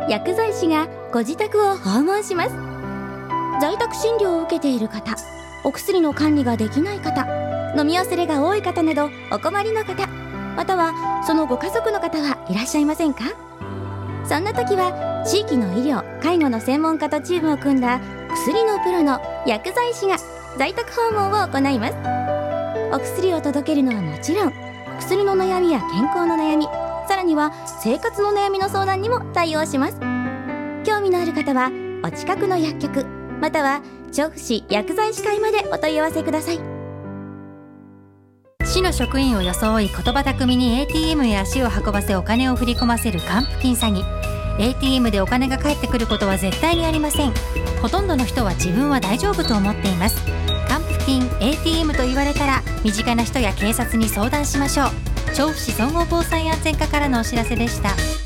薬剤師がご自宅を訪問します。在宅診療を受けている方、お薬の管理ができない方、飲み忘れが多い方などお困りの方、またはそのご家族の方はいらっしゃいませんか？そんな時は地域の医療・介護の専門家とチームを組んだ薬のプロの薬剤師が在宅訪問を行います。お薬を届けるのはもちろん、薬の悩みや健康の悩み、さらには生活の悩みの相談にも対応します。興味のある方はお近くの薬局または調布市薬剤師会までお問い合わせください。 市の職員を装い言葉巧みに ATM へ足を運ばせお金を振り込ませる還付金詐欺。 ATM でお金が返ってくることは絶対にありません。ほとんどの人は自分は大丈夫と思っています。還付金 ATM と言われたら身近な人や警察に相談しましょう。調布市総合防災安全課からのお知らせでした。